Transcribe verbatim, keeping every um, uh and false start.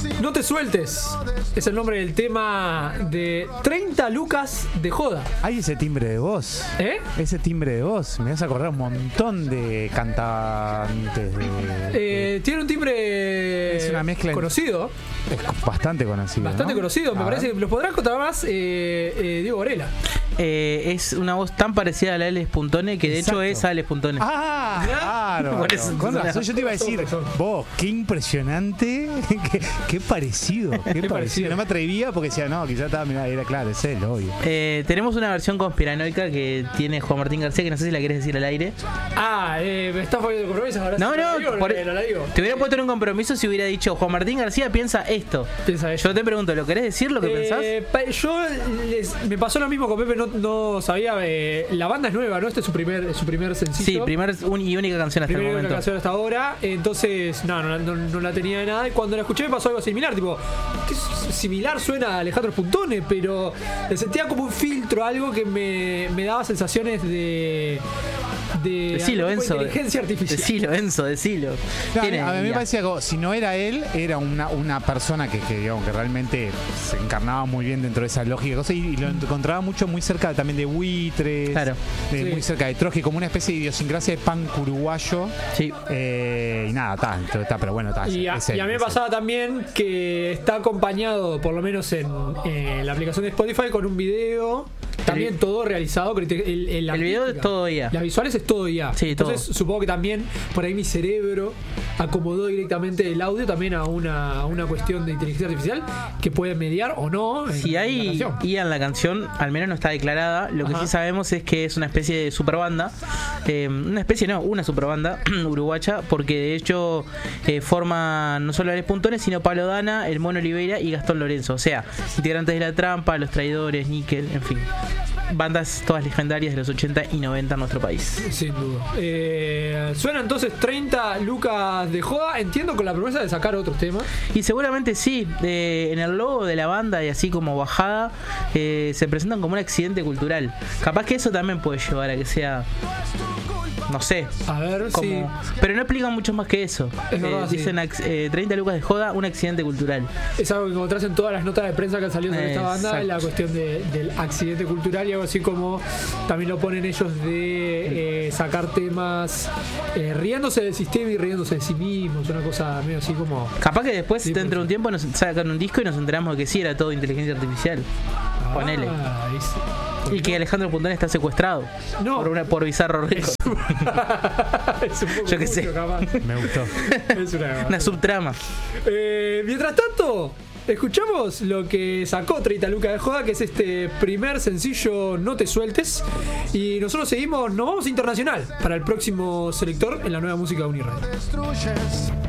No te sueltes. Es el nombre del tema de treinta lucas de joda. Hay ese timbre de voz. ¿Eh? Ese timbre de voz. Me vas a acordar un montón de cantantes. De, eh, tiene un timbre es una mezcla conocido. Es bastante conocido. Bastante ¿no? conocido. Me a parece ver. que los podrás contar más eh, eh, Diego Varela. Eh, es una voz tan parecida a la de Alex Puntone que de Exacto. hecho es Alex Puntone. Ah, claro. Por eso, Con razón, yo te iba a decir, razón. vos, qué impresionante, qué, qué parecido, qué, Qué parecido. parecido. No me atrevía porque decía, no, quizás estaba, mirá, era claro, es él, obvio. Eh, tenemos una versión conspiranoica que tiene Juan Martín García, que no sé si la querés decir al aire. Ah, eh, me estás poniendo compromisos ahora. No, sí, no, ¿la digo o por- no la- la digo? te hubiera puesto en un compromiso si hubiera dicho Juan Martín García piensa esto. Piensa eso. Yo te pregunto, ¿lo querés decir lo que pensás? Eh, pa- yo les- me pasó lo mismo con Pepe, no, no sabía. Eh, la banda es nueva, ¿no? Este es su primer, su primer sencillo. Sí, primer un- y única canción hasta Primera el momento. canción hasta ahora, entonces no, no, no, no la tenía de nada. Y cuando la escuché me pasó algo similar, tipo, que es similar suena a Alejandro Puntone, pero le sentía como un filtro, algo que me, me daba sensaciones de. de Decilo, algún tipo Enzo. de inteligencia artificial. Decilo, Enzo, decilo. No, Tiene- a mí me ya. parecía que si no era él, era una, una persona que, que, digamos, que realmente se encarnaba muy bien dentro de esa lógica de cosas y, y lo encontraba mucho muy cerca también de buitres, Claro. de, Sí. muy cerca de Trotsky, como una especie de idiosincrasia de punk uruguayo. Sí. Eh, y nada, está, está, pero bueno, está. Y a, es él, y a mí me es él. pasaba también que está acompañado, por lo menos en, en la aplicación de Spotify, con un video. También El- todo realizado. con inte- El, el, la El video es artística. todo I A. Las visuales es todo I A. Sí, todo. Entonces supongo que también por ahí mi cerebro acomodó directamente el audio también a una, a una cuestión de inteligencia artificial que puede mediar o no. en- Si en la hay canción. I A en la canción, al menos no está declarada. Lo que Ajá. sí sabemos es que es una especie de superbanda. Eh, una especie, no, una superbanda uruguaya, porque de hecho eh, forma no solo Alex Puntones, sino Pablo Dana, el Mono Oliveira y Gastón Lorenzo. O sea, integrantes de La Trampa, Los Traidores, Níquel, en fin. Bandas todas legendarias de los ochenta y noventa en nuestro país. Sin duda. Eh, suena entonces treinta lucas de joda. Entiendo con la promesa de sacar otros temas. Y seguramente sí, eh, en el logo de la banda y así como bajada, eh, se presentan como un accidente cultural. Capaz que eso también puede llevar a que sea, no sé, A ver como, si. pero no explican mucho más que eso. Es verdad, Eh, sí. dicen ac- eh, treinta lucas de joda, un accidente cultural. Es algo que encontrás en todas las notas de prensa que han salido sobre esta banda, Exacto. la cuestión de- del accidente cultural y algo así como también lo ponen ellos de eh, sacar temas eh, riéndose del sistema y riéndose de sí mismos, una cosa medio así como. Capaz que después, Sí, dentro de un pues. tiempo, nos sacan un disco y nos enteramos de que sí era todo inteligencia artificial. Ponele. Ah, es- Y que Alejandro Puntón está secuestrado No. por, una, por Bizarro Records. es un poco Yo qué sé. mucho, capaz. Me gustó. Es una, Una subtrama. Eh, mientras tanto, escuchamos lo que sacó treinta lucas de joda, que es este primer sencillo No te sueltes. Y nosotros seguimos, nos vamos internacional para el próximo selector en la nueva música de Uniradio. Destruyes